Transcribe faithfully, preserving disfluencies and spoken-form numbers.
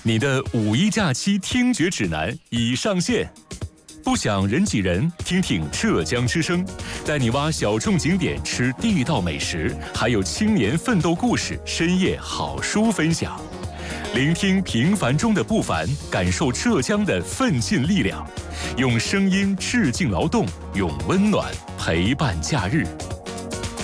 你的五一假期听觉指南已上线。不想人挤人，听听浙江之声，带你挖小众景点，吃地道美食，还有青年奋斗故事、深夜好书分享。聆听平凡中的不凡，感受浙江的奋进力量，用声音致敬劳动，用温暖陪伴假日。